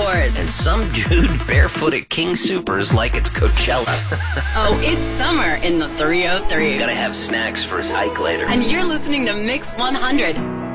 outdoors. And some dude barefoot at King Soopers like it's Coachella. Oh, it's summer in the 303. Gotta have snacks for his hike later. And you're listening to Mix 100.